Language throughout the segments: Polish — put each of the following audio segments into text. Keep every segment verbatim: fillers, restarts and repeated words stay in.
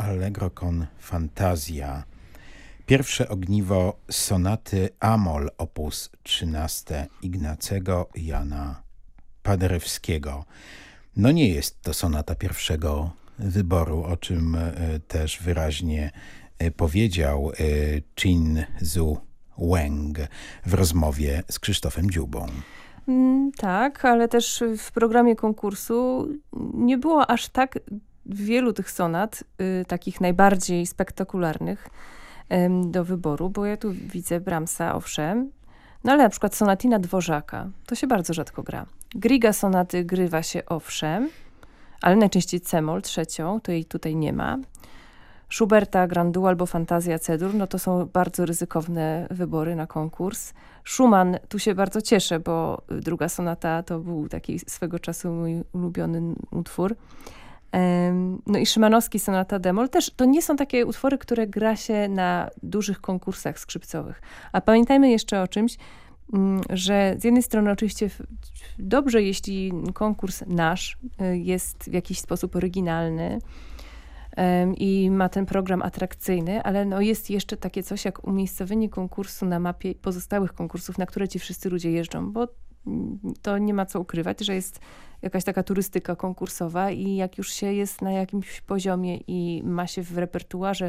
Allegro con Fantasia. Pierwsze ogniwo sonaty Amol op. trzynaście Ignacego Jana Paderewskiego. No nie jest to sonata pierwszego wyboru, o czym też wyraźnie powiedział Chin-Zu Wang w rozmowie z Krzysztofem Dziubą. Mm, tak, ale też w programie konkursu nie było aż tak wielu tych sonat, y, takich najbardziej spektakularnych y, do wyboru, bo ja tu widzę Brahmsa, owszem, no ale na przykład sonatina Dworzaka, to się bardzo rzadko gra. Griga sonaty grywa się owszem, ale najczęściej c-moll, trzecią, to jej tutaj nie ma. Schuberta, Grandua albo Fantazja C-dur, no to są bardzo ryzykowne wybory na konkurs. Schumann, tu się bardzo cieszę, bo druga sonata to był taki swego czasu mój ulubiony utwór. No i Szymanowski, sonata d-moll, też to nie są takie utwory, które gra się na dużych konkursach skrzypcowych. A pamiętajmy jeszcze o czymś, że z jednej strony oczywiście dobrze, jeśli konkurs nasz jest w jakiś sposób oryginalny i ma ten program atrakcyjny, ale no jest jeszcze takie coś jak umiejscowienie konkursu na mapie pozostałych konkursów, na które ci wszyscy ludzie jeżdżą, bo to nie ma co ukrywać, że jest jakaś taka turystyka konkursowa i jak już się jest na jakimś poziomie i ma się w repertuarze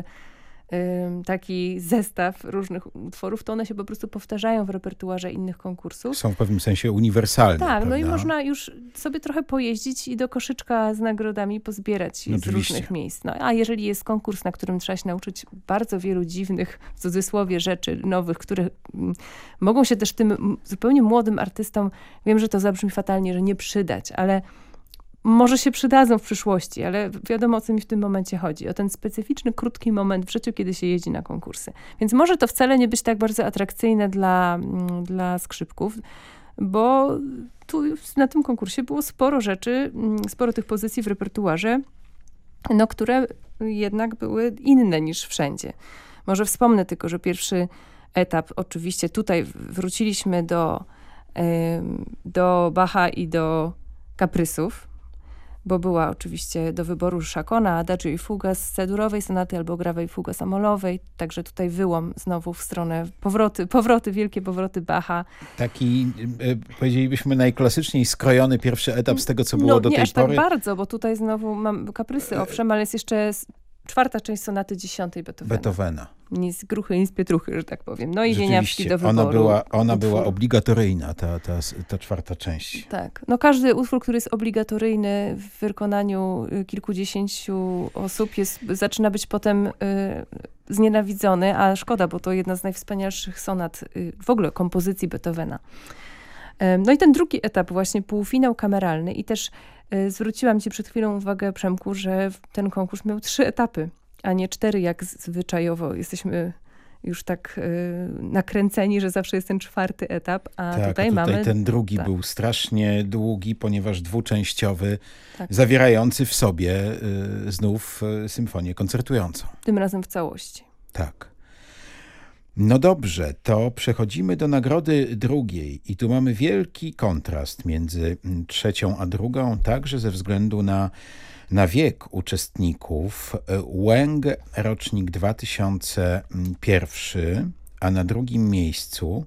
taki zestaw różnych utworów, to one się po prostu powtarzają w repertuarze innych konkursów. Są w pewnym sensie uniwersalne. Tak, prawda? no i można już sobie trochę pojeździć i do koszyczka z nagrodami pozbierać No z różnych miejsc. No, a jeżeli jest konkurs, na którym trzeba się nauczyć bardzo wielu dziwnych, w cudzysłowie, rzeczy nowych, które m, mogą się też tym zupełnie młodym artystom, wiem, że to zabrzmi fatalnie, że nie przydać, ale może się przydadzą w przyszłości, ale wiadomo, o co mi w tym momencie chodzi. O ten specyficzny, krótki moment w życiu, kiedy się jeździ na konkursy. Więc może to wcale nie być tak bardzo atrakcyjne dla, dla skrzypków, bo tu na tym konkursie było sporo rzeczy, sporo tych pozycji w repertuarze, no, które jednak były inne niż wszędzie. Może wspomnę tylko, że pierwszy etap, oczywiście tutaj wróciliśmy do, do Bacha i do kaprysów, bo była oczywiście do wyboru Chacona, Adagio i Fuga z C-durowej sonaty albo Grave i Fuga samolowej, także tutaj wyłom znowu w stronę powroty, powroty, wielkie powroty Bacha. Taki, powiedzielibyśmy, najklasyczniej skrojony pierwszy etap z tego, co było no, do tej tej pory. No nie aż tak bardzo, bo tutaj znowu mam kaprysy, owszem, ale jest jeszcze czwarta część sonaty dziesiątej Beethovena. Beethovena. Nic gruchy, nic pietruchy, że tak powiem. No i Wieniawski do wyboru. Ona była, ona była obligatoryjna, ta, ta, ta czwarta część. Tak. No każdy utwór, który jest obligatoryjny w wykonaniu kilkudziesięciu osób, jest, zaczyna być potem y, znienawidzony, a szkoda, bo to jedna z najwspanialszych sonat y, w ogóle kompozycji Beethovena. Y, no i ten drugi etap, właśnie półfinał kameralny i też y, zwróciłam ci przed chwilą uwagę, Przemku, że ten konkurs miał trzy etapy, a nie cztery, jak zwyczajowo jesteśmy już tak y, nakręceni, że zawsze jest ten czwarty etap, a tak, tutaj, a tutaj mamy... ten drugi tak. był strasznie długi, ponieważ dwuczęściowy, tak. zawierający w sobie y, znów y, symfonię koncertującą. Tym razem w całości. Tak. No dobrze, to przechodzimy do nagrody drugiej i tu mamy wielki kontrast między trzecią a drugą, także ze względu na Na wiek uczestników. Wang, rocznik dwa tysiące pierwszy, a na drugim miejscu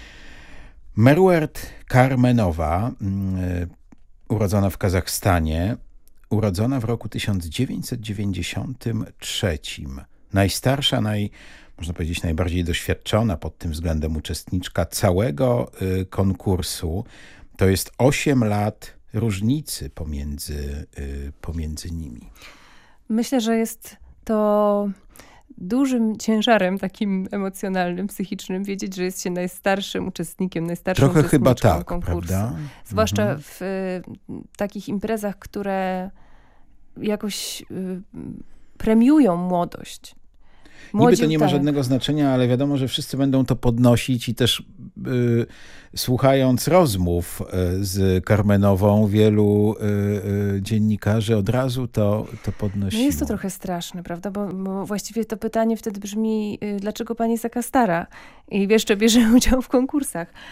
Meruert Karmenowa, urodzona w Kazachstanie, urodzona w roku tysiąc dziewięćset dziewięćdziesiątym trzecim. Najstarsza, naj, można powiedzieć najbardziej doświadczona pod tym względem uczestniczka całego konkursu. To jest osiem lat różnicy pomiędzy, y, pomiędzy nimi. Myślę, że jest to dużym ciężarem takim emocjonalnym, psychicznym, wiedzieć, że jest się najstarszym uczestnikiem, najstarszą Trochę uczestniczką chyba tak, konkursu. prawda? Zwłaszcza mhm. w y, takich imprezach, które jakoś y, premiują młodość. Młodzi, Niby to nie tak. ma żadnego znaczenia, ale wiadomo, że wszyscy będą to podnosić i też y, słuchając rozmów y, z Karmenową, wielu y, y, dziennikarzy od razu to, to podnosiło. No jest to trochę straszne, prawda? Bo, bo właściwie to pytanie wtedy brzmi, y, dlaczego pani jest taka stara i jeszcze bierze udział w konkursach.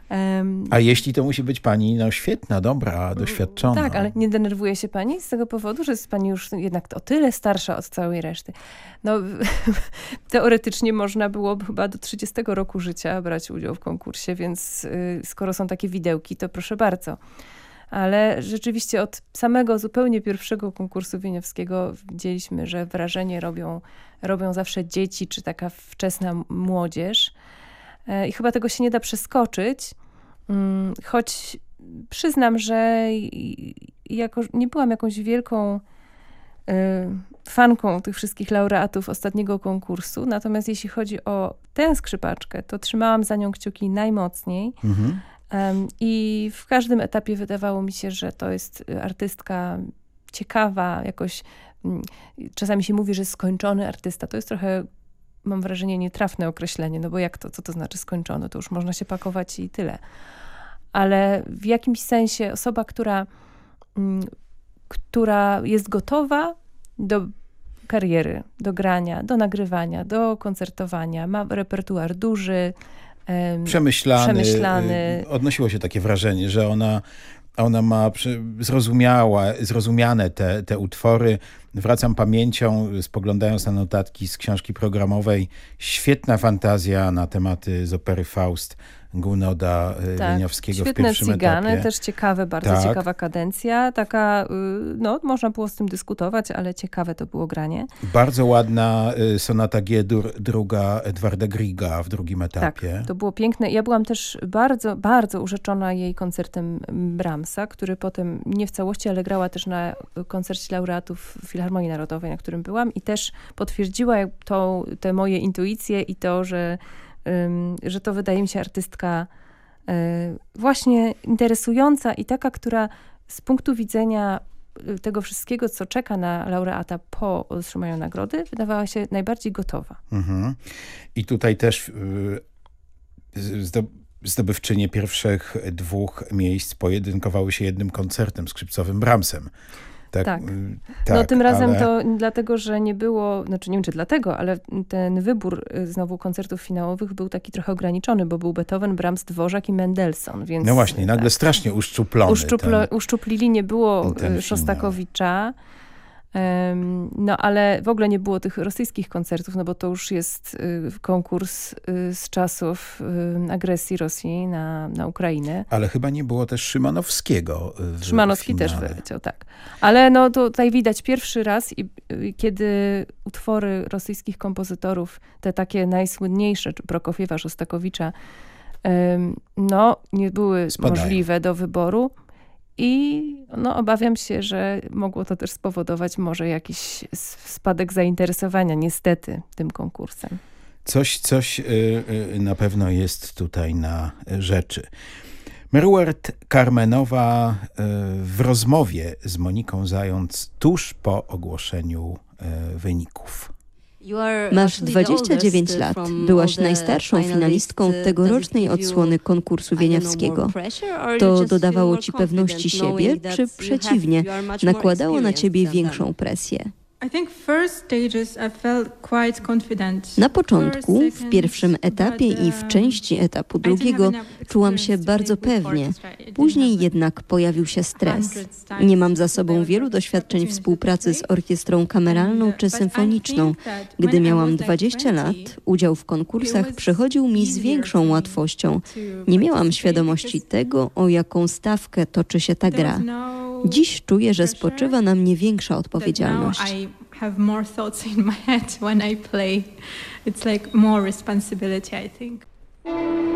Um, A jeśli to musi być pani no świetna, dobra, doświadczona. Tak, ale nie denerwuje się pani z tego powodu, że jest pani już jednak o tyle starsza od całej reszty. No teoretycznie można byłoby chyba do trzydziestego roku życia brać udział w konkursie, więc y, skoro są takie widełki, to proszę bardzo. Ale rzeczywiście od samego zupełnie pierwszego konkursu wieniawskiego widzieliśmy, że wrażenie robią, robią zawsze dzieci, czy taka wczesna młodzież. I chyba tego się nie da przeskoczyć, choć przyznam, że jako, nie byłam jakąś wielką fanką tych wszystkich laureatów ostatniego konkursu, natomiast jeśli chodzi o tę skrzypaczkę, to trzymałam za nią kciuki najmocniej. Mhm. I w każdym etapie wydawało mi się, że to jest artystka ciekawa, jakoś czasami się mówi, że skończony artysta. To jest trochę, mam wrażenie, nietrafne określenie, no bo jak to, co to znaczy skończony? To już można się pakować i tyle. Ale w jakimś sensie osoba, która, która jest gotowa do kariery, do grania, do nagrywania, do koncertowania, ma repertuar duży, Przemyślany, przemyślany. Odnosiło się takie wrażenie, że ona, ona ma zrozumiała, zrozumiane te, te utwory. Wracam pamięcią, spoglądając na notatki z książki programowej. Świetna fantazja na tematy z opery Faust Gunoda tak, Wieniawskiego w pierwszym cygany, etapie. Też ciekawe, bardzo tak. ciekawa kadencja. Taka, no można było z tym dyskutować, ale ciekawe to było granie. Bardzo ładna sonata G-dur, druga Edwarda Grieга w drugim etapie. Tak, to było piękne. Ja byłam też bardzo, bardzo urzeczona jej koncertem Brahmsa, który potem nie w całości, ale grała też na koncercie laureatów Filharmonii Narodowej, na którym byłam i też potwierdziła to, te moje intuicje i to, że że to wydaje mi się artystka właśnie interesująca i taka, która z punktu widzenia tego wszystkiego, co czeka na laureata po otrzymaniu nagrody, wydawała się najbardziej gotowa. Mhm. I tutaj też zdobywczynie pierwszych dwóch miejsc pojedynkowały się jednym koncertem skrzypcowym Brahmsem. Tak, tak. tak. No tym razem ale... to dlatego, że nie było, znaczy nie wiem czy dlatego, ale ten wybór znowu koncertów finałowych był taki trochę ograniczony, bo był Beethoven, Brahms, Dworzak i Mendelssohn. Więc, no właśnie, nagle tak, strasznie uszczuplony. Uszczuplo, ten, uszczuplili, nie było Szostakowicza. Um, no ale w ogóle nie było tych rosyjskich koncertów, no bo to już jest y, konkurs y, z czasów y, agresji Rosji na, na Ukrainę. Ale chyba nie było też Szymanowskiego w Szymanowski finale. też wyleciał, tak. Ale no tutaj widać pierwszy raz, i, y, kiedy utwory rosyjskich kompozytorów, te takie najsłynniejsze, czy Prokofiewa, Szostakowicza, y, no nie były Spadają. możliwe do wyboru. I no, obawiam się, że mogło to też spowodować może jakiś spadek zainteresowania niestety tym konkursem. Coś, coś yy, na pewno jest tutaj na rzeczy. Meruart Karmenowa yy, w rozmowie z Moniką Zając tuż po ogłoszeniu yy, wyników. Masz dwadzieścia dziewięć lat. Byłaś najstarszą finalistką tegorocznej odsłony konkursu wieniawskiego. To dodawało ci pewności siebie, czy przeciwnie, nakładało na ciebie większą presję? Na początku, w pierwszym etapie i w części etapu drugiego czułam się bardzo pewnie. Później jednak pojawił się stres. Nie mam za sobą wielu doświadczeń współpracy z orkiestrą kameralną czy symfoniczną. Gdy miałam dwadzieścia lat, udział w konkursach przychodził mi z większą łatwością. Nie miałam świadomości tego, o jaką stawkę toczy się ta gra. Dziś czuję, że spoczywa na mnie większa odpowiedzialność. have more thoughts in my head when I play. It's like more responsibility, I think.